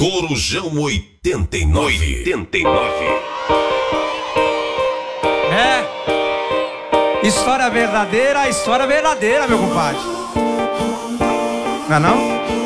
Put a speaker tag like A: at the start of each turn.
A: Corujão 89.
B: História verdadeira, meu compadre. Não é não?